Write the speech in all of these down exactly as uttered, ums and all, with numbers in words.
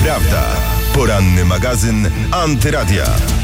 Prawda. Poranny magazyn Antyradia.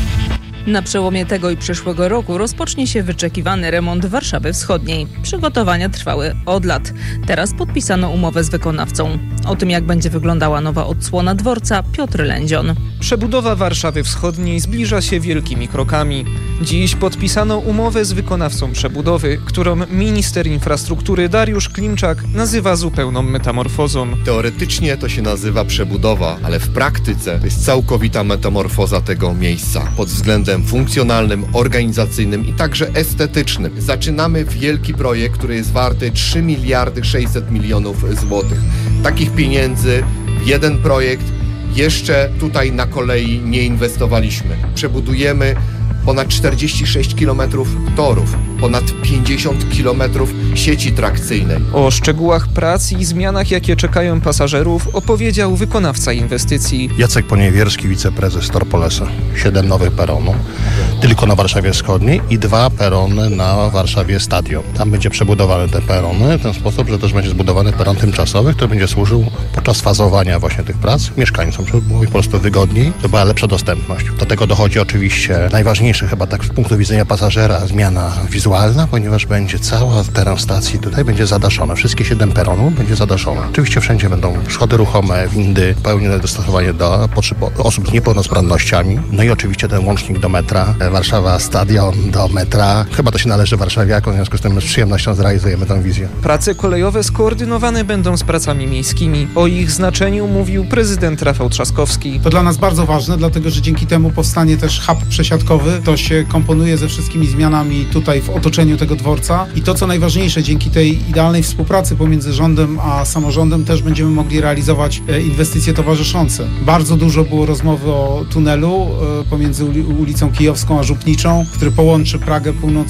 Na przełomie tego i przyszłego roku rozpocznie się wyczekiwany remont Warszawy Wschodniej. Przygotowania trwały od lat. Teraz podpisano umowę z wykonawcą. O tym, jak będzie wyglądała nowa odsłona dworca, Piotr Lędzion. Przebudowa Warszawy Wschodniej zbliża się wielkimi krokami. Dziś podpisano umowę z wykonawcą przebudowy, którą minister infrastruktury Dariusz Klimczak nazywa zupełną metamorfozą. Teoretycznie to się nazywa przebudowa, ale w praktyce to jest całkowita metamorfoza tego miejsca pod względem funkcjonalnym, organizacyjnym i także estetycznym. Zaczynamy wielki projekt, który jest warty trzy miliardy sześćset milionów złotych. Takich pieniędzy w jeden projekt jeszcze tutaj na kolei nie inwestowaliśmy. Przebudujemy ponad czterdzieści sześć kilometrów torów, ponad pięćdziesiąt kilometrów sieci trakcyjnej. O szczegółach prac i zmianach, jakie czekają pasażerów, opowiedział wykonawca inwestycji. Jacek Poniewierski, wiceprezes Torpolesa. Siedem nowych peronów, tylko na Warszawie Wschodniej i dwa perony na Warszawie Stadion. Tam będzie przebudowane te perony w ten sposób, że też będzie zbudowany peron tymczasowy, który będzie służył podczas fazowania właśnie tych prac mieszkańcom, żeby było ich po prostu wygodniej, żeby była lepsza dostępność. Do tego dochodzi oczywiście najważniejsze chyba tak z punktu widzenia pasażera zmiana wizualna, ponieważ będzie cała teren stacji tutaj będzie zadaszone. Wszystkie siedem peronów będzie zadaszone. Oczywiście wszędzie będą schody ruchome, windy, pełne dostosowanie do potrzeb osób z niepełnosprawnościami. No i oczywiście ten łącznik do metra, Warszawa Stadion do metra. Chyba to się należy warszawiakom, w związku z tym z przyjemnością zrealizujemy tę wizję. Prace kolejowe skoordynowane będą z pracami miejskimi. O ich znaczeniu mówił prezydent Rafał Trzaskowski. To dla nas bardzo ważne, dlatego że dzięki temu powstanie też hub przesiadkowy. To się komponuje ze wszystkimi zmianami tutaj w otoczeniu tego dworca i to, co najważniejsze, dzięki tej idealnej współpracy pomiędzy rządem a samorządem też będziemy mogli realizować inwestycje towarzyszące. Bardzo dużo było rozmowy o tunelu pomiędzy ulicą Kijowską a Żupniczą, który połączy Pragę Północ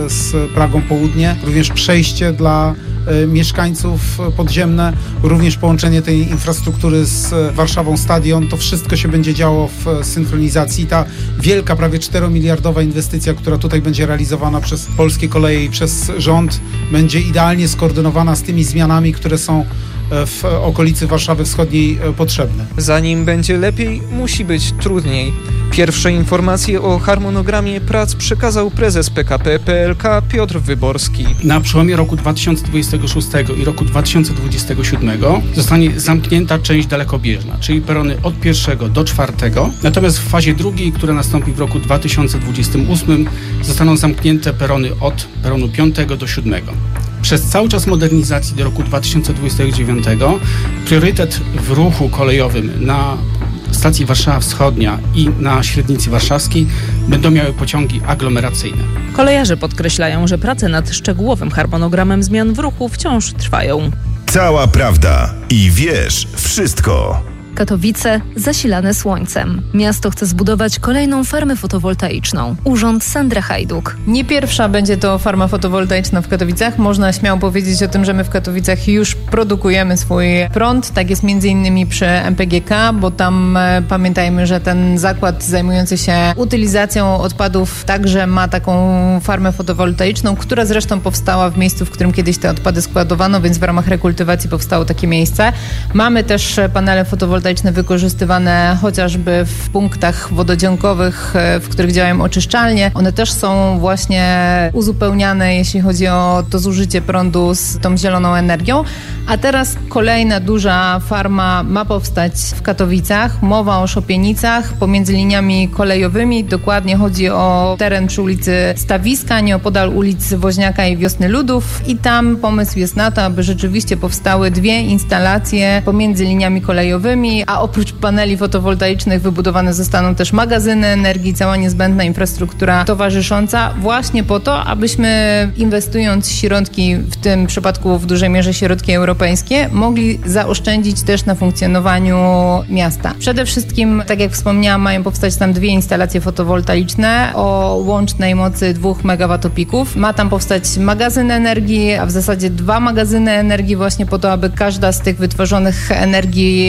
z Pragą Południe. Również przejście dla mieszkańców podziemne, również połączenie tej infrastruktury z Warszawą Stadion. To wszystko się będzie działo w synchronizacji. Ta wielka, prawie czteromiliardowa inwestycja, która tutaj będzie realizowana przez Polskie Koleje i przez rząd, będzie idealnie skoordynowana z tymi zmianami, które są w okolicy Warszawy Wschodniej potrzebne. Zanim będzie lepiej, musi być trudniej. Pierwsze informacje o harmonogramie prac przekazał prezes P K P P L K Piotr Wyborski. Na przełomie roku dwa tysiące dwudziestego szóstego i roku dwa tysiące dwudziestego siódmego zostanie zamknięta część dalekobieżna, czyli perony od pierwszego do czwartego. Natomiast w fazie drugiej, która nastąpi w roku dwa tysiące dwudziestym ósmym, zostaną zamknięte perony od peronu piątego do siódmego. Przez cały czas modernizacji do roku dwa tysiące dwudziestego dziewiątego priorytet w ruchu kolejowym na stacji Warszawa Wschodnia i na średnicy warszawskiej będą miały pociągi aglomeracyjne. Kolejarze podkreślają, że prace nad szczegółowym harmonogramem zmian w ruchu wciąż trwają. Cała prawda i wiesz wszystko. Katowice zasilane słońcem. Miasto chce zbudować kolejną farmę fotowoltaiczną. Urząd Sandra Hajduk. Nie pierwsza będzie to farma fotowoltaiczna w Katowicach. Można śmiało powiedzieć o tym, że my w Katowicach już produkujemy swój prąd. Tak jest między innymi przy M P G K, bo tam e, pamiętajmy, że ten zakład zajmujący się utylizacją odpadów także ma taką farmę fotowoltaiczną, która zresztą powstała w miejscu, w którym kiedyś te odpady składowano, więc w ramach rekultywacji powstało takie miejsce. Mamy też panele fotowoltaiczne wykorzystywane chociażby w punktach wododziankowych, w których działają oczyszczalnie. One też są właśnie uzupełniane, jeśli chodzi o to zużycie prądu z tą zieloną energią. A teraz kolejna duża farma ma powstać w Katowicach. Mowa o Szopienicach pomiędzy liniami kolejowymi. Dokładnie chodzi o teren przy ulicy Stawiska, nieopodal ulic Woźniaka i Wiosny Ludów. I tam pomysł jest na to, aby rzeczywiście powstały dwie instalacje pomiędzy liniami kolejowymi, a oprócz paneli fotowoltaicznych wybudowane zostaną też magazyny energii, cała niezbędna infrastruktura towarzysząca, właśnie po to, abyśmy inwestując środki, w tym przypadku w dużej mierze środki europejskie, mogli zaoszczędzić też na funkcjonowaniu miasta. Przede wszystkim, tak jak wspomniałam, mają powstać tam dwie instalacje fotowoltaiczne o łącznej mocy dwóch megawattopików. Ma tam powstać magazyn energii, a w zasadzie dwa magazyny energii właśnie po to, aby każda z tych wytworzonych energii e,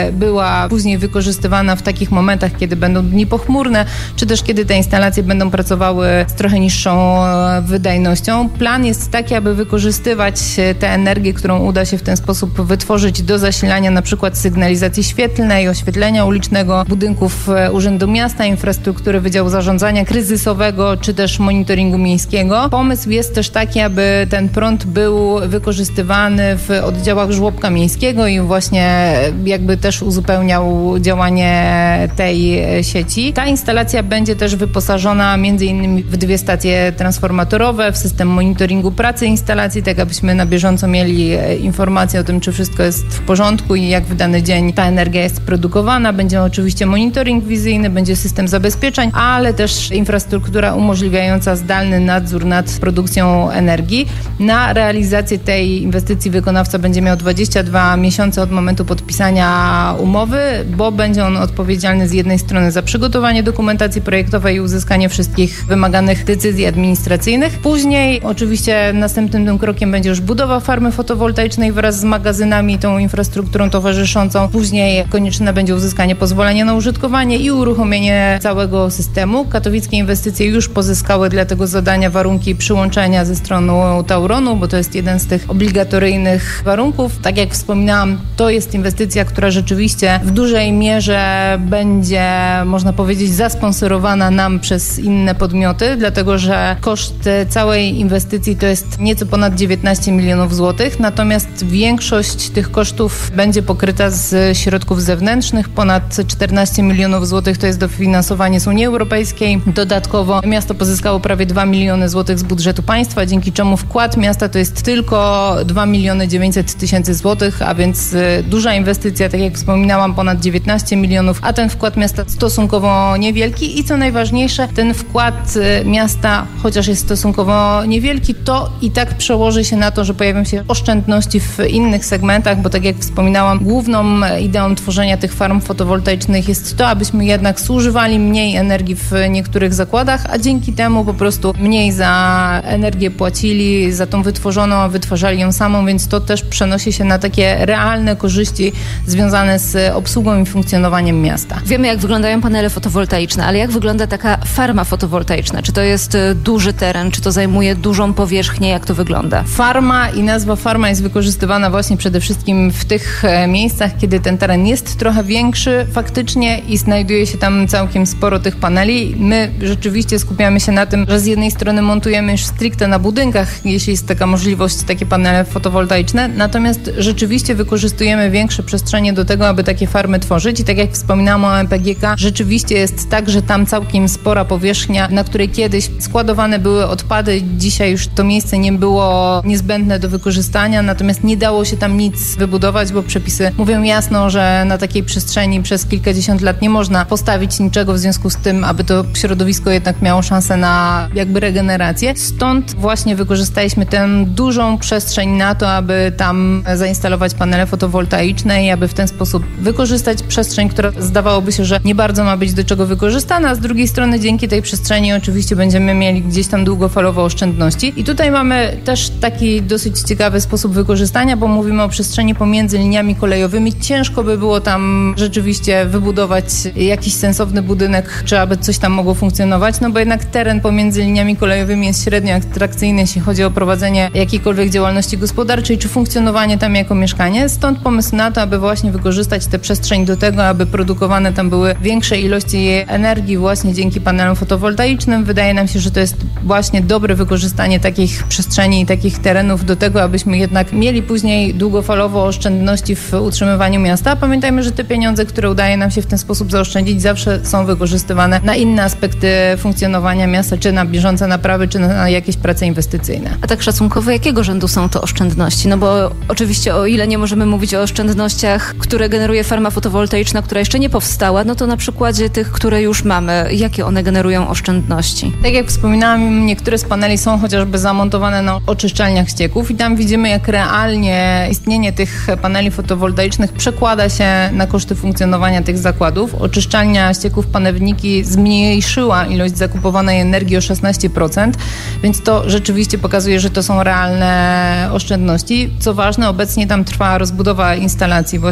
była później wykorzystywana w takich momentach, kiedy będą dni pochmurne, czy też kiedy te instalacje będą pracowały z trochę niższą wydajnością. Plan jest taki, aby wykorzystywać tę energię, którą uda się w ten sposób wytworzyć do zasilania na przykład sygnalizacji świetlnej, oświetlenia ulicznego, budynków Urzędu Miasta, infrastruktury Wydziału Zarządzania Kryzysowego, czy też monitoringu miejskiego. Pomysł jest też taki, aby ten prąd był wykorzystywany w oddziałach żłobka miejskiego i właśnie jakby też uzupełniał działanie tej sieci. Ta instalacja będzie też wyposażona między innymi w dwie stacje transformatorowe, w system monitoringu pracy instalacji, tak abyśmy na bieżąco mieli informacje o tym, czy wszystko jest w porządku i jak w dany dzień ta energia jest produkowana. Będzie oczywiście monitoring wizyjny, będzie system zabezpieczeń, ale też infrastruktura umożliwiająca zdalny nadzór nad produkcją energii. Na realizację tej inwestycji wykonawca będzie miał dwadzieścia dwa miesiące od momentu podpisania umowy, bo będzie on odpowiedzialny z jednej strony za przygotowanie dokumentacji projektowej i uzyskanie wszystkich wymaganych decyzji administracyjnych. Później oczywiście następnym tym krokiem będzie już budowa farmy fotowoltaicznej wraz z magazynami i tą infrastrukturą towarzyszącą. Później konieczne będzie uzyskanie pozwolenia na użytkowanie i uruchomienie całego systemu. Katowickie inwestycje już pozyskały dla tego zadania warunki przyłączenia ze strony Tauronu, bo to jest jeden z tych obligatoryjnych warunków. Tak jak wspominałam, to jest inwestycja, która rzeczywiście w dużej mierze będzie, można powiedzieć, zasponsorowana nam przez inne podmioty, dlatego że koszt całej inwestycji to jest nieco ponad dziewiętnaście milionów złotych, natomiast większość tych kosztów będzie pokryta z środków zewnętrznych. Ponad czternaście milionów złotych to jest dofinansowanie z Unii Europejskiej. Dodatkowo miasto pozyskało prawie dwa miliony złotych z budżetu państwa, dzięki czemu wkład miasta to jest tylko dwa miliony dziewięćset tysięcy złotych, a więc duża inwestycja, tak jak wspominałam, ponad dziewiętnaście milionów, a ten wkład miasta stosunkowo niewielki i co najważniejsze, ten wkład miasta, chociaż jest stosunkowo niewielki, to i tak przełoży się na to, że pojawią się oszczędności w innych segmentach, bo tak jak wspominałam, główną ideą tworzenia tych farm fotowoltaicznych jest to, abyśmy jednak zużywali mniej energii w niektórych zakładach, a dzięki temu po prostu mniej za energię płacili, za tą wytworzoną, a wytwarzali ją samą, więc to też przenosi się na takie realne korzyści związane z obsługą i funkcjonowaniem miasta. Wiemy, jak wyglądają panele fotowoltaiczne, ale jak wygląda taka farma fotowoltaiczna? Czy to jest duży teren, czy to zajmuje dużą powierzchnię, jak to wygląda? Farma i nazwa farma jest wykorzystywana właśnie przede wszystkim w tych miejscach, kiedy ten teren jest trochę większy faktycznie i znajduje się tam całkiem sporo tych paneli. My rzeczywiście skupiamy się na tym, że z jednej strony montujemy już stricte na budynkach, jeśli jest taka możliwość, takie panele fotowoltaiczne, natomiast rzeczywiście wykorzystujemy większe przestrzenie do tego, aby takie farmy tworzyć i tak jak wspominałam o M P G K, rzeczywiście jest tak, że tam całkiem spora powierzchnia, na której kiedyś składowane były odpady, dzisiaj już to miejsce nie było niezbędne do wykorzystania, natomiast nie dało się tam nic wybudować, bo przepisy mówią jasno, że na takiej przestrzeni przez kilkadziesiąt lat nie można postawić niczego, w związku z tym, aby to środowisko jednak miało szansę na jakby regenerację. Stąd właśnie wykorzystaliśmy tę dużą przestrzeń na to, aby tam zainstalować panele fotowoltaiczne i aby w ten sposób wykorzystać przestrzeń, która zdawałoby się, że nie bardzo ma być do czego wykorzystana, a z drugiej strony dzięki tej przestrzeni oczywiście będziemy mieli gdzieś tam długofalowo oszczędności. I tutaj mamy też taki dosyć ciekawy sposób wykorzystania, bo mówimy o przestrzeni pomiędzy liniami kolejowymi. Ciężko by było tam rzeczywiście wybudować jakiś sensowny budynek, czy aby coś tam mogło funkcjonować, no bo jednak teren pomiędzy liniami kolejowymi jest średnio atrakcyjny, jeśli chodzi o prowadzenie jakiejkolwiek działalności gospodarczej, czy funkcjonowanie tam jako mieszkanie. Stąd pomysł na to, aby właśnie wykorzystać tę przestrzeń do tego, aby produkowane tam były większe ilości energii właśnie dzięki panelom fotowoltaicznym. Wydaje nam się, że to jest właśnie dobre wykorzystanie takich przestrzeni i takich terenów do tego, abyśmy jednak mieli później długofalowo oszczędności w utrzymywaniu miasta. Pamiętajmy, że te pieniądze, które udaje nam się w ten sposób zaoszczędzić, zawsze są wykorzystywane na inne aspekty funkcjonowania miasta, czy na bieżące naprawy, czy na jakieś prace inwestycyjne. A tak szacunkowo, jakiego rzędu są to oszczędności? No bo oczywiście o ile nie możemy mówić o oszczędnościach, które generuje farma fotowoltaiczna, która jeszcze nie powstała, no to na przykładzie tych, które już mamy, jakie one generują oszczędności? Tak jak wspominałam, niektóre z paneli są chociażby zamontowane na oczyszczalniach ścieków i tam widzimy, jak realnie istnienie tych paneli fotowoltaicznych przekłada się na koszty funkcjonowania tych zakładów. Oczyszczalnia ścieków Panewniki zmniejszyła ilość zakupowanej energii o szesnaście procent, więc to rzeczywiście pokazuje, że to są realne oszczędności. Co ważne, obecnie tam trwa rozbudowa instalacji właśnie na tym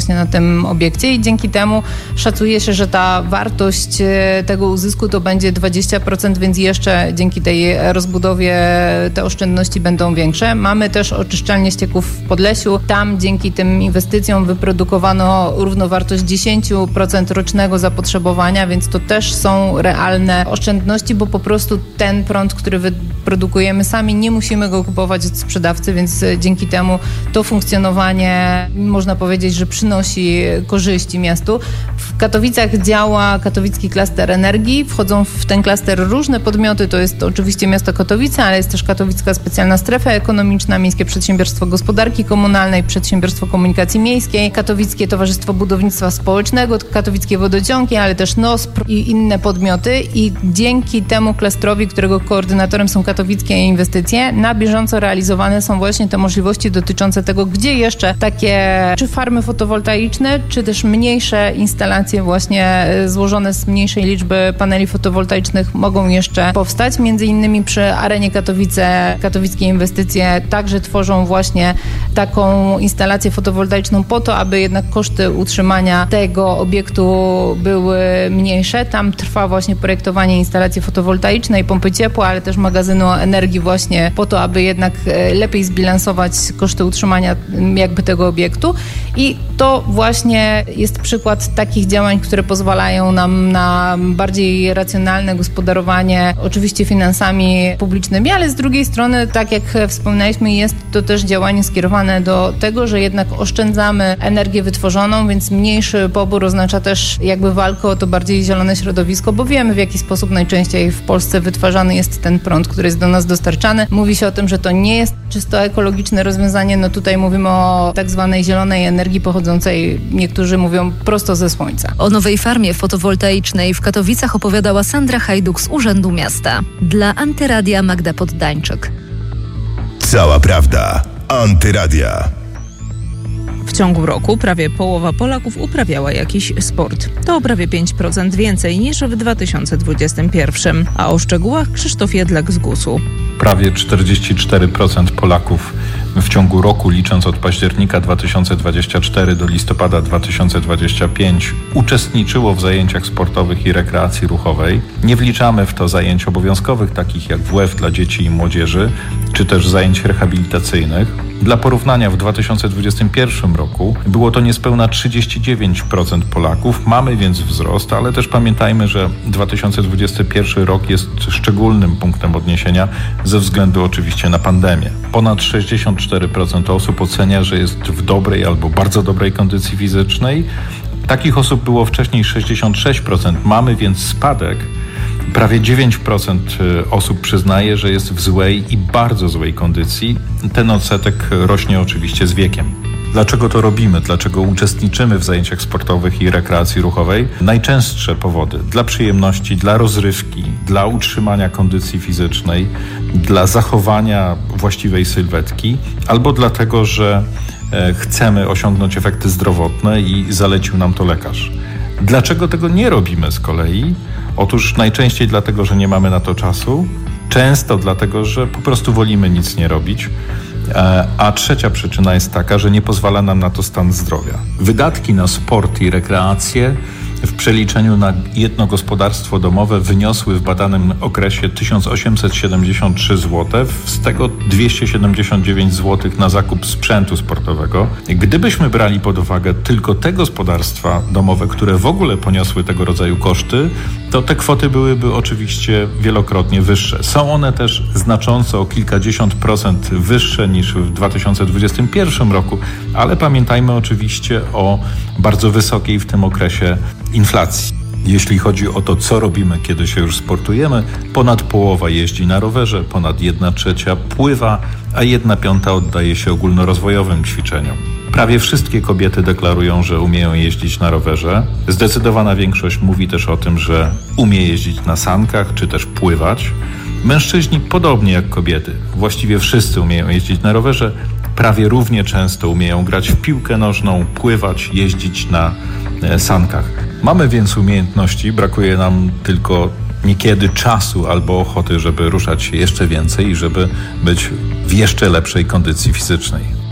tym obiekcie i dzięki temu szacuje się, że ta wartość tego uzysku to będzie dwadzieścia procent, więc jeszcze dzięki tej rozbudowie te oszczędności będą większe. Mamy też oczyszczalnię ścieków w Podlesiu. Tam dzięki tym inwestycjom wyprodukowano równowartość dziesięć procent rocznego zapotrzebowania, więc to też są realne oszczędności, bo po prostu ten prąd, który wyprodukujemy sami, nie musimy go kupować od sprzedawcy, więc dzięki temu to funkcjonowanie można powiedzieć, że przynosi korzyści miastu. W Katowicach działa katowicki klaster energii. Wchodzą w ten klaster różne podmioty. To jest oczywiście miasto Katowice, ale jest też Katowicka Specjalna Strefa Ekonomiczna, Miejskie Przedsiębiorstwo Gospodarki Komunalnej, Przedsiębiorstwo Komunikacji Miejskiej, Katowickie Towarzystwo Budownictwa Społecznego, Katowickie Wodociągi, ale też N O S P i inne podmioty. I dzięki temu klastrowi, którego koordynatorem są katowickie inwestycje, na bieżąco realizowane są właśnie te możliwości dotyczące tego, gdzie jeszcze takie czy farmy fotowoltaiczne, czy też mniejsze instalacje właśnie złożone z mniejszej liczby paneli fotowoltaicznych mogą jeszcze powstać. Między innymi przy Arenie Katowice katowickie inwestycje także tworzą właśnie taką instalację fotowoltaiczną po to, aby jednak koszty utrzymania tego obiektu były mniejsze. Tam trwa właśnie projektowanie instalacji fotowoltaicznej, pompy ciepła, ale też magazynu energii właśnie po to, aby jednak lepiej zbilansować koszty utrzymania jakby tego obiektu. I to właśnie jest przykład takich działań, które pozwalają nam na bardziej racjonalne gospodarowanie, oczywiście finansami publicznymi, ale z drugiej strony, tak jak wspomnieliśmy, jest to też działanie skierowane do tego, że jednak oszczędzamy energię wytworzoną, więc mniejszy pobór oznacza też jakby walkę o to bardziej zielone środowisko, bo wiemy, w jaki sposób najczęściej w Polsce wytwarzany jest ten prąd, który jest do nas dostarczany. Mówi się o tym, że to nie jest czysto ekologiczne rozwiązanie. No tutaj mówimy o tak zwanej zielonej energii pochodzącej, niektórzy mówią, prosto ze słońca. O nowej farmie fotowoltaicznej w Katowicach opowiadała Sandra Hajduk z Urzędu Miasta. Dla Antyradia Magda Poddańczyk. Cała prawda. Antyradia. W ciągu roku prawie połowa Polaków uprawiała jakiś sport. To o prawie pięć procent więcej niż w dwa tysiące dwudziestym pierwszym. A o szczegółach Krzysztof Jedlak z gusu. Prawie czterdzieści cztery procent Polaków w ciągu roku, licząc od października dwa tysiące dwudziestego czwartego do listopada dwa tysiące dwudziestego piątego, uczestniczyło w zajęciach sportowych i rekreacji ruchowej. Nie wliczamy w to zajęć obowiązkowych, takich jak W F dla dzieci i młodzieży, czy też zajęć rehabilitacyjnych. Dla porównania w dwa tysiące dwudziestym pierwszym roku było to niespełna trzydzieści dziewięć procent Polaków. Mamy więc wzrost, ale też pamiętajmy, że dwa tysiące dwudziesty pierwszy rok jest szczególnym punktem odniesienia ze względu oczywiście na pandemię. Ponad sześćdziesiąt cztery procent osób ocenia, że jest w dobrej albo bardzo dobrej kondycji fizycznej. Takich osób było wcześniej sześćdziesiąt sześć procent. Mamy więc spadek. Prawie dziewięć procent osób przyznaje, że jest w złej i bardzo złej kondycji. Ten odsetek rośnie oczywiście z wiekiem. Dlaczego to robimy? Dlaczego uczestniczymy w zajęciach sportowych i rekreacji ruchowej? Najczęstsze powody: dla przyjemności, dla rozrywki, dla utrzymania kondycji fizycznej, dla zachowania właściwej sylwetki, albo dlatego, że chcemy osiągnąć efekty zdrowotne i zalecił nam to lekarz. Dlaczego tego nie robimy z kolei? Otóż najczęściej dlatego, że nie mamy na to czasu, często dlatego, że po prostu wolimy nic nie robić, a trzecia przyczyna jest taka, że nie pozwala nam na to stan zdrowia. Wydatki na sport i rekreację w przeliczeniu na jedno gospodarstwo domowe wyniosły w badanym okresie tysiąc osiemset siedemdziesiąt trzy złote, z tego dwieście siedemdziesiąt dziewięć złotych na zakup sprzętu sportowego. Gdybyśmy brali pod uwagę tylko te gospodarstwa domowe, które w ogóle poniosły tego rodzaju koszty, to te kwoty byłyby oczywiście wielokrotnie wyższe. Są one też znacząco o kilkadziesiąt procent wyższe niż w dwa tysiące dwudziestym pierwszym roku, ale pamiętajmy oczywiście o bardzo wysokiej w tym okresie inflacji. Jeśli chodzi o to, co robimy, kiedy się już sportujemy, ponad połowa jeździ na rowerze, ponad jedna trzecia pływa, a jedna piąta oddaje się ogólnorozwojowym ćwiczeniom. Prawie wszystkie kobiety deklarują, że umieją jeździć na rowerze. Zdecydowana większość mówi też o tym, że umie jeździć na sankach czy też pływać. Mężczyźni podobnie jak kobiety. Właściwie wszyscy umieją jeździć na rowerze. Prawie równie często umieją grać w piłkę nożną, pływać, jeździć na sankach. Mamy więc umiejętności, brakuje nam tylko niekiedy czasu albo ochoty, żeby ruszać się jeszcze więcej i żeby być w jeszcze lepszej kondycji fizycznej.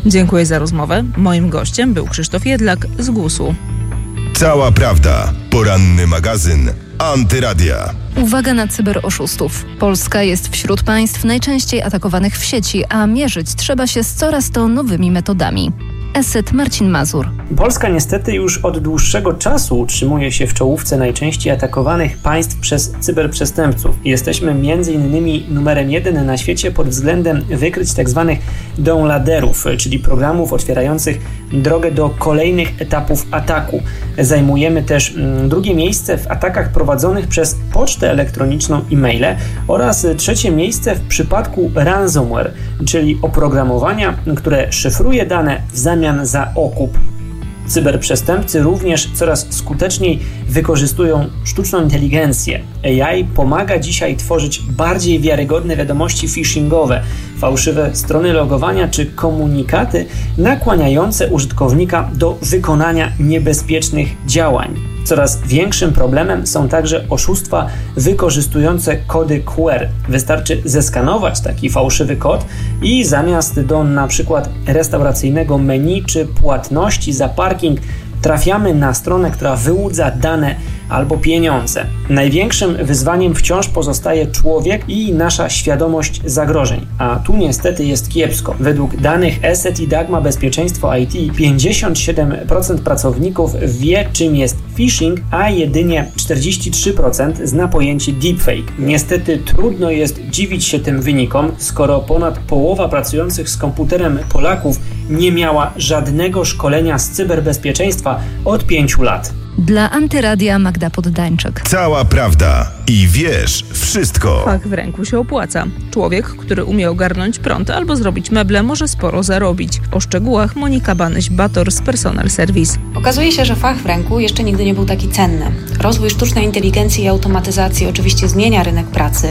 Dziękuję za rozmowę. Moim gościem był Krzysztof Jedlak z gusu. Cała prawda. Poranny magazyn Antyradia. Uwaga na cyberoszustów. Polska jest wśród państw najczęściej atakowanych w sieci, a mierzyć trzeba się z coraz to nowymi metodami. Eset Marcin Mazur. Polska niestety już od dłuższego czasu utrzymuje się w czołówce najczęściej atakowanych państw przez cyberprzestępców. Jesteśmy między innymi numerem jeden na świecie pod względem wykryć tzw. downloaderów, czyli programów otwierających drogę do kolejnych etapów ataku. Zajmujemy też drugie miejsce w atakach prowadzonych przez pocztę elektroniczną i maile oraz trzecie miejsce w przypadku ransomware, czyli oprogramowania, które szyfruje dane w zamian za okup. Cyberprzestępcy również coraz skuteczniej wykorzystują sztuczną inteligencję. A I pomaga dzisiaj tworzyć bardziej wiarygodne wiadomości phishingowe, fałszywe strony logowania czy komunikaty nakłaniające użytkownika do wykonania niebezpiecznych działań. Coraz większym problemem są także oszustwa wykorzystujące kody Q R. Wystarczy zeskanować taki fałszywy kod i zamiast do na przykład restauracyjnego menu czy płatności za parking trafiamy na stronę, która wyłudza dane albo pieniądze. Największym wyzwaniem wciąż pozostaje człowiek i nasza świadomość zagrożeń, a tu niestety jest kiepsko. Według danych Eset i Dagma Bezpieczeństwo I T pięćdziesiąt siedem procent pracowników wie, czym jest phishing, a jedynie czterdzieści trzy procent zna pojęcie deepfake. Niestety trudno jest dziwić się tym wynikom, skoro ponad połowa pracujących z komputerem Polaków nie miała żadnego szkolenia z cyberbezpieczeństwa od pięciu lat. Dla Antyradia Magda Poddańczyk. Cała prawda i wiesz wszystko. Fach w ręku się opłaca. Człowiek, który umie ogarnąć prąd albo zrobić meble, może sporo zarobić. O szczegółach Monika Banyś-Bator z Personal Service. Okazuje się, że fach w ręku jeszcze nigdy nie był taki cenny. Rozwój sztucznej inteligencji i automatyzacji oczywiście zmienia rynek pracy,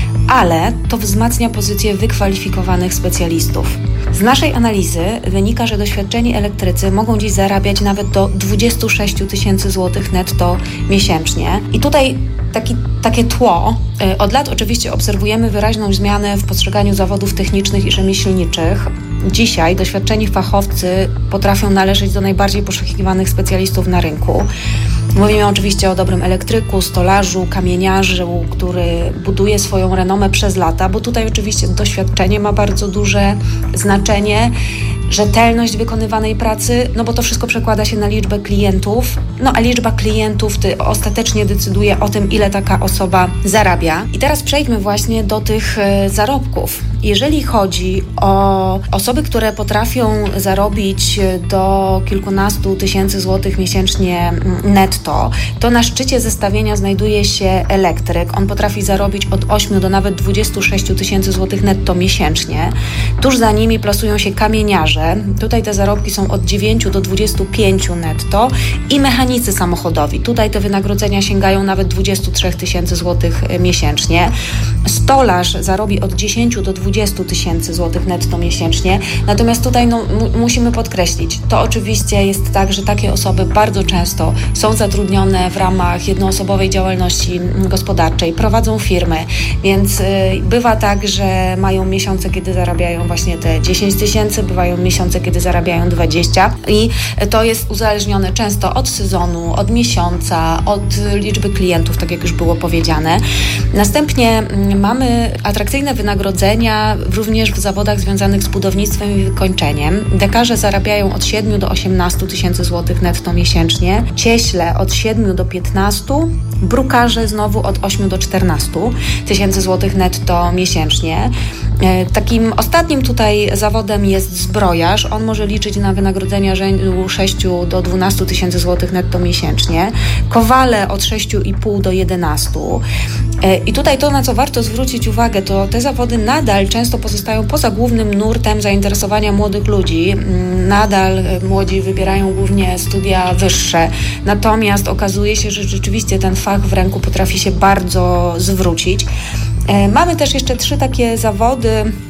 ale to wzmacnia pozycję wykwalifikowanych specjalistów. Z naszej analizy wynika, że doświadczeni elektrycy mogą dziś zarabiać nawet do dwadzieścia sześć tysięcy złotych netto miesięcznie. I tutaj taki, takie tło. Od lat oczywiście obserwujemy wyraźną zmianę w postrzeganiu zawodów technicznych i rzemieślniczych. Dzisiaj doświadczeni fachowcy potrafią należeć do najbardziej poszukiwanych specjalistów na rynku. Mówimy oczywiście o dobrym elektryku, stolarzu, kamieniarzu, który buduje swoją renomę przez lata, bo tutaj oczywiście doświadczenie ma bardzo duże znaczenie, rzetelność wykonywanej pracy, no bo to wszystko przekłada się na liczbę klientów, no a liczba klientów ty, ostatecznie decyduje o tym, ile taka osoba zarabia. I teraz przejdźmy właśnie do tych e, zarobków. Jeżeli chodzi o osoby, które potrafią zarobić do kilkunastu tysięcy złotych miesięcznie netto, to na szczycie zestawienia znajduje się elektryk. On potrafi zarobić od ośmiu do nawet dwudziestu sześciu tysięcy złotych netto miesięcznie. Tuż za nimi plasują się kamieniarze. Tutaj te zarobki są od dziewięciu do dwudziestu pięciu netto i mechanicy samochodowi. Tutaj te wynagrodzenia sięgają nawet dwudziestu trzech tysięcy złotych miesięcznie. Stolarz zarobi od dziesięciu do dwudziestu tysięcy złotych netto miesięcznie. Natomiast tutaj no, mu, musimy podkreślić, to oczywiście jest tak, że takie osoby bardzo często są zatrudnione w ramach jednoosobowej działalności gospodarczej, prowadzą firmy, więc y, bywa tak, że mają miesiące, kiedy zarabiają właśnie te dziesięć tysięcy, bywają miesiące, kiedy zarabiają dwadzieścia i to jest uzależnione często od sezonu, od miesiąca, od liczby klientów, tak jak już było powiedziane. Następnie mamy atrakcyjne wynagrodzenia również w zawodach związanych z budownictwem i wykończeniem. Dekarze zarabiają od siedmiu do osiemnastu tysięcy złotych netto miesięcznie, cieśle od siedmiu do piętnastu, brukarze znowu od ośmiu do czternastu tysięcy złotych netto miesięcznie. Takim ostatnim tutaj zawodem jest zbrojarz. On może liczyć na wynagrodzenia rzędu sześciu do dwunastu tysięcy złotych netto miesięcznie. Kowale od sześciu i pół do jedenastu. I tutaj to, na co warto zwrócić uwagę, to te zawody nadal często pozostają poza głównym nurtem zainteresowania młodych ludzi. Nadal młodzi wybierają głównie studia wyższe. Natomiast okazuje się, że rzeczywiście ten fach w ręku potrafi się bardzo zwrócić. Mamy też jeszcze trzy takie zawody,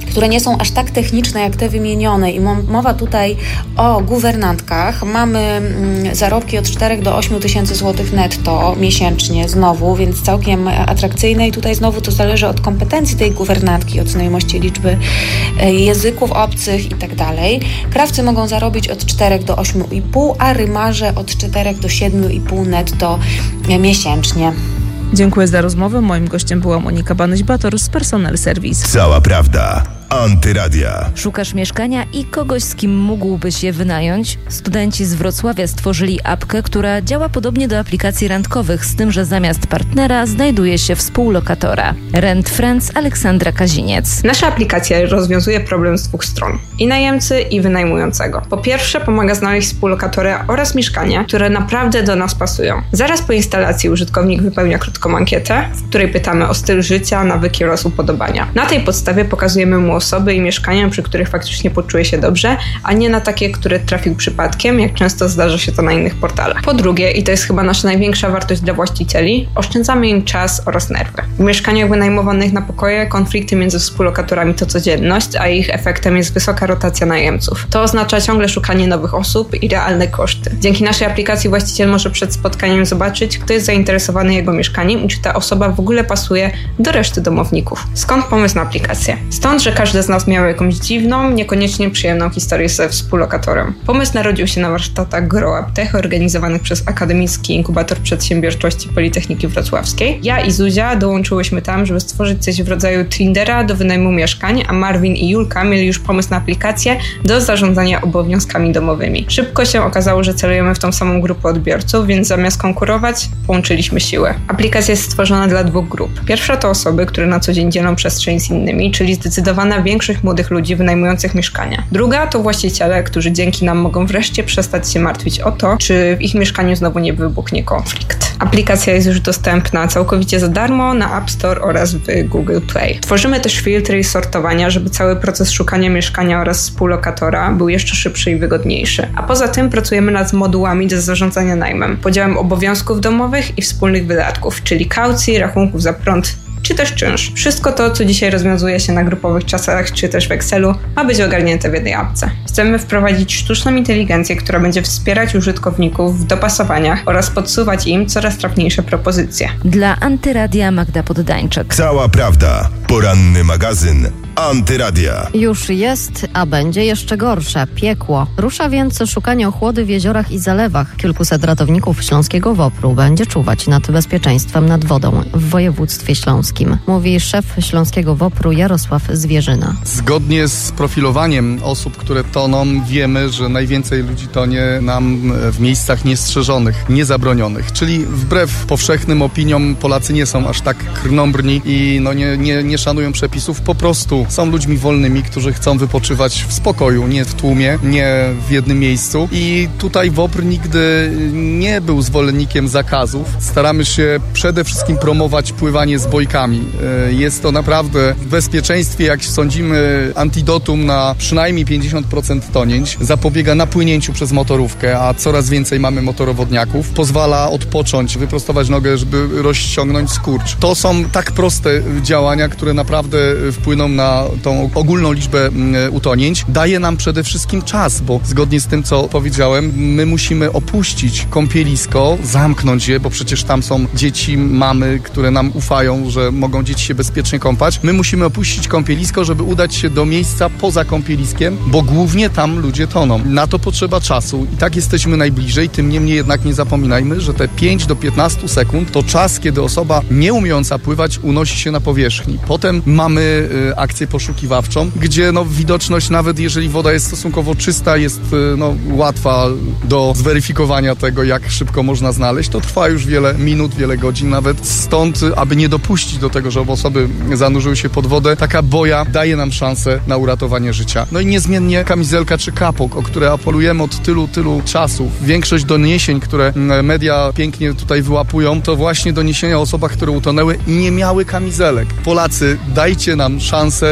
które nie są aż tak techniczne jak te wymienione i mowa tutaj o guwernantkach. Mamy mm, zarobki od czterech do ośmiu tysięcy złotych netto miesięcznie znowu, więc całkiem atrakcyjne i tutaj znowu to zależy od kompetencji tej guwernantki, od znajomości liczby języków obcych i tak dalej. Krawcy mogą zarobić od czterech do ośmiu i pół, a rymarze od czterech do siedmiu i pół netto miesięcznie. Dziękuję za rozmowę. Moim gościem była Monika Banyś-Bator z Personel Service. Cała prawda. Antyradia. Szukasz mieszkania i kogoś, z kim mógłbyś je wynająć? Studenci z Wrocławia stworzyli apkę, która działa podobnie do aplikacji randkowych, z tym, że zamiast partnera znajduje się współlokatora. Rent Friends Aleksandra Kaziniec. Nasza aplikacja rozwiązuje problem z dwóch stron. I najemcy, i wynajmującego. Po pierwsze, pomaga znaleźć współlokatora oraz mieszkania, które naprawdę do nas pasują. Zaraz po instalacji użytkownik wypełnia krótką ankietę, w której pytamy o styl życia, nawyki oraz upodobania. Na tej podstawie pokazujemy mu osoby i mieszkania, przy których faktycznie poczuje się dobrze, a nie na takie, które trafił przypadkiem, jak często zdarza się to na innych portalach. Po drugie, i to jest chyba nasza największa wartość dla właścicieli, oszczędzamy im czas oraz nerwy. W mieszkaniach wynajmowanych na pokoje konflikty między współlokatorami to codzienność, a ich efektem jest wysoka rotacja najemców. To oznacza ciągle szukanie nowych osób i realne koszty. Dzięki naszej aplikacji właściciel może przed spotkaniem zobaczyć, kto jest zainteresowany jego mieszkaniem i czy ta osoba w ogóle pasuje do reszty domowników. Skąd pomysł na aplikację? Stąd, że każdy z nas miał jakąś dziwną, niekoniecznie przyjemną historię ze współlokatorem. Pomysł narodził się na warsztatach Grow Up Tech organizowanych przez Akademicki Inkubator Przedsiębiorczości Politechniki Wrocławskiej. Ja i Zuzia dołączyłyśmy tam, żeby stworzyć coś w rodzaju Tindera do wynajmu mieszkań, a Marvin i Julka mieli już pomysł na aplikację do zarządzania obowiązkami domowymi. Szybko się okazało, że celujemy w tą samą grupę odbiorców, więc zamiast konkurować, połączyliśmy siły. Aplikacja jest stworzona dla dwóch grup. Pierwsza to osoby, które na co dzień dzielą przestrzeń z innymi, czyli zdecydowana większość młodych ludzi wynajmujących mieszkania. Druga to właściciele, którzy dzięki nam mogą wreszcie przestać się martwić o to, czy w ich mieszkaniu znowu nie wybuchnie konflikt. Aplikacja jest już dostępna całkowicie za darmo na App Store oraz w Google Play. Tworzymy też filtry i sortowania, żeby cały proces szukania mieszkania oraz współlokatora był jeszcze szybszy i wygodniejszy. A poza tym pracujemy nad modułami do zarządzania najmem, podziałem obowiązków domowych i wspólnych wydatków, czyli kaucji, rachunków za prąd, czy też czynsz. Wszystko to, co dzisiaj rozwiązuje się na grupowych czasach, czy też w Excelu, ma być ogarnięte w jednej apce. Chcemy wprowadzić sztuczną inteligencję, która będzie wspierać użytkowników w dopasowaniach oraz podsuwać im coraz trafniejsze propozycje. Dla Antyradia Magda Poddańczyk. Cała prawda. Poranny magazyn Antyradia. Już jest, a będzie jeszcze gorsze. Piekło. Rusza więc szukanie ochłody w jeziorach i zalewach. Kilkuset ratowników śląskiego WOPR-u będzie czuwać nad bezpieczeństwem nad wodą w województwie śląskim. Mówi szef śląskiego WOPR-u Jarosław Zwierzyna. Zgodnie z profilowaniem osób, które toną, wiemy, że najwięcej ludzi tonie nam w miejscach niestrzeżonych, niezabronionych. Czyli wbrew powszechnym opiniom Polacy nie są aż tak krnąbrni i no nie, nie, nie szanują przepisów. Po prostu są ludźmi wolnymi, którzy chcą wypoczywać w spokoju, nie w tłumie, nie w jednym miejscu. I tutaj WOPR nigdy nie był zwolennikiem zakazów. Staramy się przede wszystkim promować pływanie z bojkami. Jest to naprawdę w bezpieczeństwie, jak sądzimy, antidotum na przynajmniej pięćdziesiąt procent tonięć. Zapobiega napłynięciu przez motorówkę, a coraz więcej mamy motorowodniaków. Pozwala odpocząć, wyprostować nogę, żeby rozciągnąć skurcz. To są tak proste działania, które naprawdę wpłyną na tą ogólną liczbę utonięć. Daje nam przede wszystkim czas, bo zgodnie z tym, co powiedziałem, my musimy opuścić kąpielisko, zamknąć je, bo przecież tam są dzieci, mamy, które nam ufają, że mogą dzieci się bezpiecznie kąpać. My musimy opuścić kąpielisko, żeby udać się do miejsca poza kąpieliskiem, bo głównie tam ludzie toną. Na to potrzeba czasu i tak jesteśmy najbliżej, tym niemniej jednak nie zapominajmy, że te pięć do piętnastu sekund to czas, kiedy osoba nie umiejąca pływać unosi się na powierzchni. Potem mamy y, akcję poszukiwawczą, gdzie no, widoczność, nawet jeżeli woda jest stosunkowo czysta, jest y, no, łatwa do zweryfikowania tego, jak szybko można znaleźć. To trwa już wiele minut, wiele godzin nawet. Stąd, aby nie dopuścić do tego, żeby osoby zanurzyły się pod wodę, taka boja daje nam szansę na uratowanie życia. No i niezmiennie kamizelka czy kapok, o które apelujemy od tylu, tylu czasów. Większość doniesień, które media pięknie tutaj wyłapują, to właśnie doniesienia o osobach, które utonęły i nie miały kamizelek. Polacy, dajcie nam szansę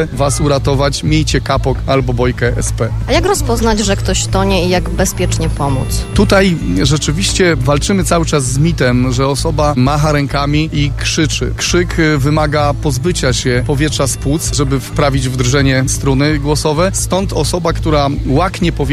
chce was uratować, miejcie kapok albo bojkę S P. A jak rozpoznać, że ktoś tonie i jak bezpiecznie pomóc? Tutaj rzeczywiście walczymy cały czas z mitem, że osoba macha rękami i krzyczy. Krzyk wymaga pozbycia się powietrza z płuc, żeby wprawić w drżenie struny głosowe. Stąd osoba, która łaknie powietrza,